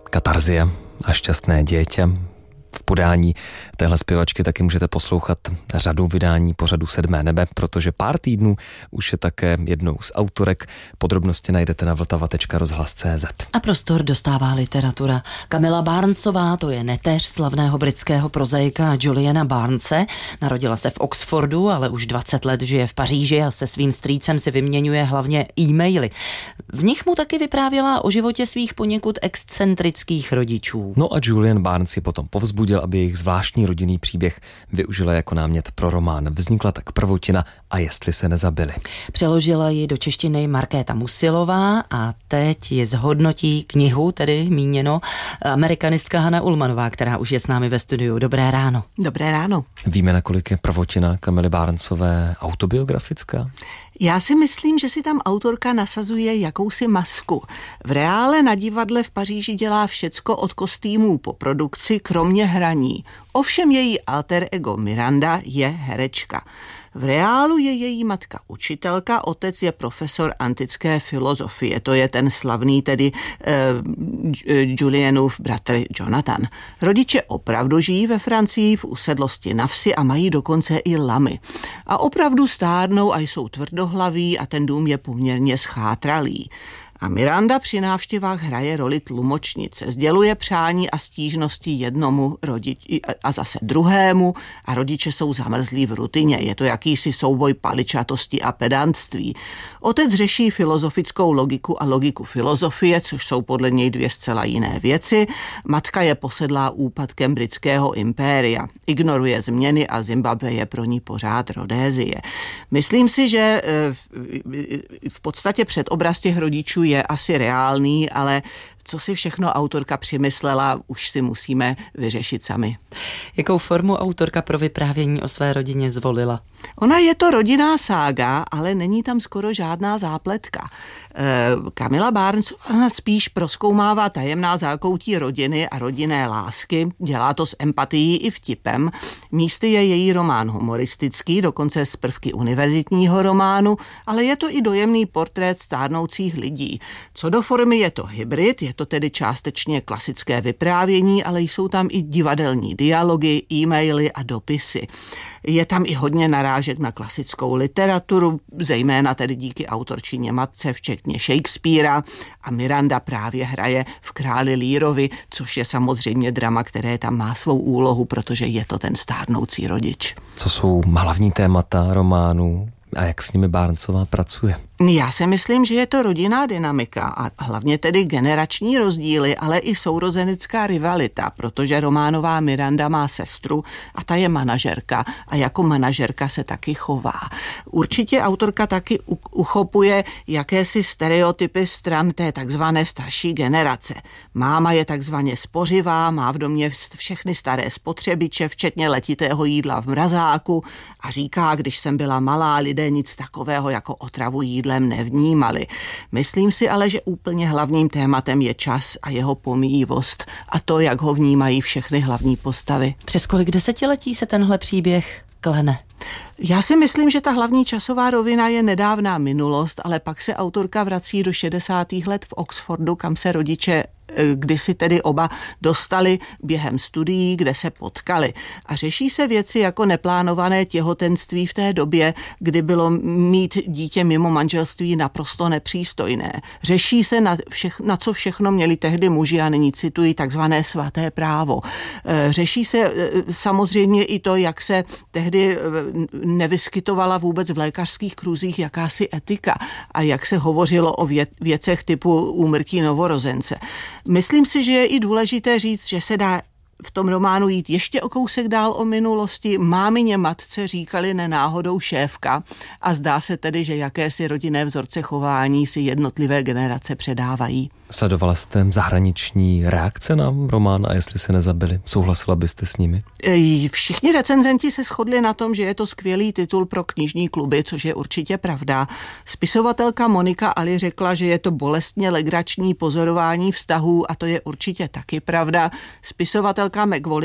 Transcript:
Katarzie a šťastné dítě. V podání téhle zpěvačky taky můžete poslouchat řadu vydání pořadu Sedmé nebe, protože pár týdnů už je také jednou z autorek. Podrobnosti najdete na vltava.rozhlas.cz. A prostor dostává literatura. Camilla Barnesová, to je neteř slavného britského prozaika Juliana Barnese. Narodila se v Oxfordu, ale už 20 let žije v Paříži a se svým strýcem si vyměňuje hlavně e-maily. V nich mu taky vyprávěla o životě svých poněkud excentrických rodičů. No a Julian Barnes ji potom povzbudil, aby jejich zvláštní rodinný příběh využila jako námět pro román. Vznikla tak prvotina A jestli se nezabili. Přeložila ji do češtiny Markéta Musilová a teď ji zhodnotí knihu, tedy míněno, amerikanistka Hana Ullmanová, která už je s námi ve studiu. Dobré ráno. Dobré ráno. Víme, nakolik je prvotina Camily Barnesové autobiografická? Já si myslím, že si tam autorka nasazuje jakousi masku. V reále na divadle v Paříži dělá všecko od kostýmů po produkci, kromě hraní. Ovšem její alter ego Miranda je herečka. V reálu je její matka učitelka, otec je profesor antické filozofie, to je ten slavný tedy Julianův bratr Jonathan. Rodiče opravdu žijí ve Francii v usedlosti na vsi a mají dokonce i lamy. A opravdu stárnou a jsou tvrdohlaví a ten dům je poměrně schátralý. A Miranda při návštěvách hraje roli tlumočnice, sděluje přání a stížnosti jednomu rodiči a zase druhému a rodiče jsou zamrzlí v rutině. Je to jakýsi souboj paličatosti a pedantství. Otec řeší filozofickou logiku a logiku filozofie, což jsou podle něj dvě zcela jiné věci. Matka je posedlá úpadkem britského impéria. Ignoruje změny a Zimbabwe je pro ní pořád Rodézie. Myslím si, že v podstatě předobraz těch rodičů je asi reálný, ale co si všechno autorka přimyslela, už si musíme vyřešit sami. Jakou formu autorka pro vyprávění o své rodině zvolila? Ona je to rodinná sága, ale není tam skoro žádná zápletka. Camilla Barnesová spíš prozkoumává tajemná zákoutí rodiny a rodinné lásky, dělá to s empatií i vtipem. Místy je její román humoristický, dokonce z prvky univerzitního románu, ale je to i dojemný portrét stárnoucích lidí. Co do formy je to hybrid, je to tedy částečně klasické vyprávění, ale jsou tam i divadelní dialogy, e-maily a dopisy. Je tam i hodně narážek na klasickou literaturu, zejména tedy díky autorčině matce, včetně Shakespearea, a Miranda právě hraje v Králi Learovi, což je samozřejmě drama, které tam má svou úlohu, protože je to ten stárnoucí rodič. Co jsou hlavní témata románu a jak s nimi Barnesová pracuje? Já si myslím, že je to rodinná dynamika a hlavně tedy generační rozdíly, ale i sourozenecká rivalita, protože románová Miranda má sestru a ta je manažerka a jako manažerka se taky chová. Určitě autorka taky uchopuje jakési stereotypy stran té takzvané starší generace. Máma je takzvaně spořivá, má v domě všechny staré spotřebiče, včetně letitého jídla v mrazáku a říká, když jsem byla malá, lidé nic takového jako otravu jídla nevnímali. Myslím si ale, že úplně hlavním tématem je čas a jeho pomíjivost a to, jak ho vnímají všechny hlavní postavy. Přes kolik desetiletí se tenhle příběh klene? Já si myslím, že ta hlavní časová rovina je nedávná minulost, ale pak se autorka vrací do 60. let v Oxfordu, kam se rodiče kdysi tedy oba dostali během studií, kde se potkali. A řeší se věci jako neplánované těhotenství v té době, kdy bylo mít dítě mimo manželství naprosto nepřístojné. Řeší se na co všechno měli tehdy muži, a nyní cituji, takzvané svaté právo. Řeší se samozřejmě i to, jak se tehdy nevyskytovala vůbec v lékařských kruzích jakási etika a jak se hovořilo o věcech typu úmrtí novorozence. Myslím si, že je i důležité říct, že se dá v tom románu jít ještě o kousek dál o minulosti. Mámině matce říkali nenáhodou šéfka a zdá se tedy, že jakési rodinné vzorce chování si jednotlivé generace předávají. Sledovala jste zahraniční reakce na román A jestli se nezabili? Souhlasila byste s nimi? Všichni recenzenti se shodli na tom, že je to skvělý titul pro knižní kluby, což je určitě pravda. Spisovatelka Monika Ali řekla, že je to bolestně legrační pozorování vztahů a to je určitě taky pravda. Spisovatelka Meg